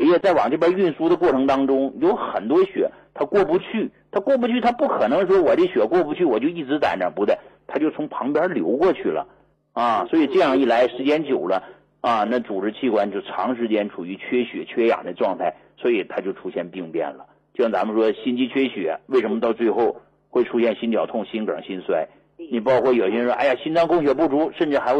液在往这边运输的过程当中，有很多血它过不去，它不可能说我这血过不去我就一直在那，不对，它就从旁边流过去了啊。所以这样一来时间久了啊，那组织器官就长时间处于缺血缺氧的状态，所以它就出现病变了。就像咱们说心肌缺血，为什么到最后会出现心绞痛、心梗、心衰？你包括有些人说，哎呀，心脏供血不足，甚至还会